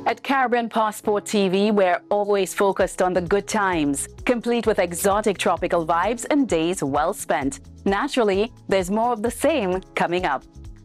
At Caribbean Passport TV, we're always focused on the good times, complete with exotic tropical vibes and days well spent. Naturally, there's more of the same coming up.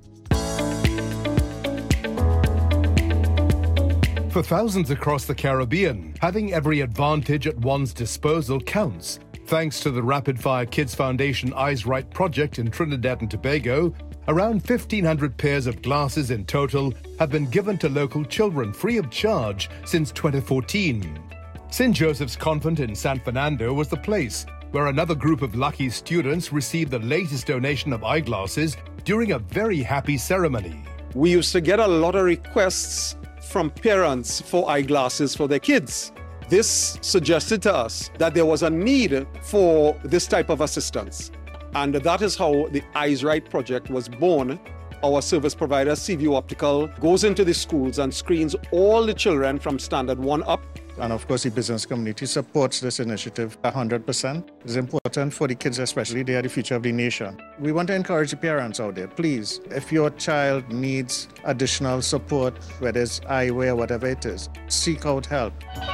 For thousands across the Caribbean, having every advantage at one's disposal counts. Thanks to the Rapid Fire Kids Foundation Eyes Right project in Trinidad and Tobago, around 1,500 pairs of glasses in total have been given to local children free of charge since 2014. St. Joseph's Convent in San Fernando was the place where another group of lucky students received the latest donation of eyeglasses during a very happy ceremony. We used to get a lot of requests from parents for eyeglasses for their kids. This suggested to us that there was a need for this type of assistance. And that is how the Eyes Right project was born. Our service provider, CVU Optical, goes into the schools and screens all the children from standard 1 up. And of course, the business community supports this initiative 100%. It's important for the kids especially. They are the future of the nation. We want to encourage the parents out there, please, if your child needs additional support, whether it's eyewear, whatever it is, seek out help.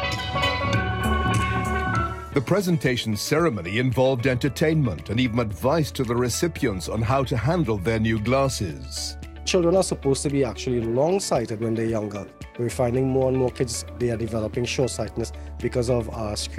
The presentation ceremony involved entertainment and even advice to the recipients on how to handle their new glasses. Children are supposed to be actually long-sighted when they're younger. We're finding more and more kids, they are developing short-sightedness because of screen